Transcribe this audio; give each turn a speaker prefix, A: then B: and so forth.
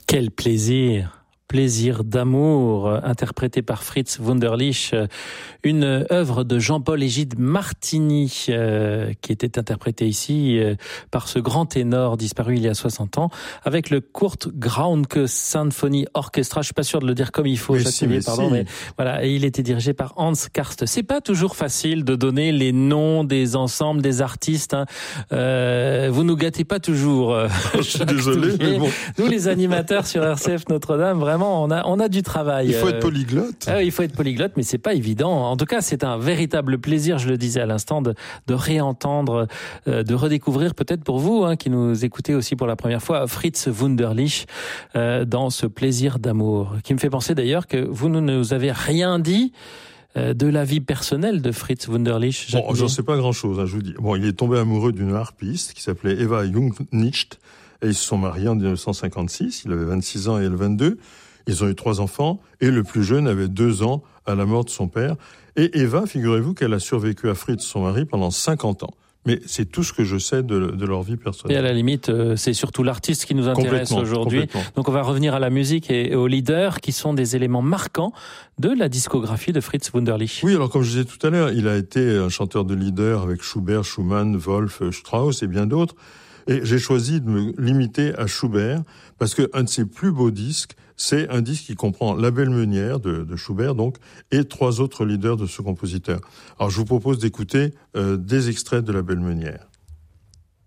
A: Quel plaisir! Plaisir d'amour, interprété par Fritz Wunderlich, une œuvre de Jean-Paul Égide Martini, qui était interprétée ici par ce grand ténor disparu il y a 60 ans, avec le Kurt Graunke Symphony Orchestra. Je suis pas sûr de le dire comme il faut, mais voilà. Et il était dirigé par Hans Karst. C'est pas toujours facile de donner les noms des ensembles, des artistes. Vous nous gâtez pas toujours.
B: Je suis désolé, mais bon.
A: Nous, les animateurs sur RCF Notre-Dame, vraiment, on a du travail.
B: Il faut être polyglotte.
A: Il faut être polyglotte, mais c'est pas évident. En tout cas, c'est un véritable plaisir, je le disais à l'instant, de réentendre, de redécouvrir peut-être pour vous, qui nous écoutez aussi pour la première fois, Fritz Wunderlich, dans ce plaisir d'amour. Qui me fait penser d'ailleurs que vous ne nous avez rien dit de la vie personnelle de Fritz Wunderlich.
B: Bon, j'en sais pas grand-chose, je vous dis. Bon, il est tombé amoureux d'une harpiste qui s'appelait Eva Jungnicht, et ils se sont mariés en 1956. Il avait 26 ans et elle 22. Ils ont eu 3 enfants, et le plus jeune avait 2 ans à la mort de son père. Et Eva, figurez-vous qu'elle a survécu à Fritz, son mari, pendant 50 ans. Mais c'est tout ce que je sais de leur vie personnelle.
A: Et à la limite, c'est surtout l'artiste qui nous intéresse aujourd'hui. Donc on va revenir à la musique et aux leaders qui sont des éléments marquants de la discographie de Fritz Wunderlich.
B: Oui, alors comme je disais tout à l'heure, il a été un chanteur de leader avec Schubert, Schumann, Wolf, Strauss et bien d'autres. Et j'ai choisi de me limiter à Schubert parce que un de ses plus beaux disques, c'est un disque qui comprend La Belle Meunière de Schubert, donc, et 3 autres leaders de ce compositeur. Alors je vous propose d'écouter des extraits de La Belle Meunière.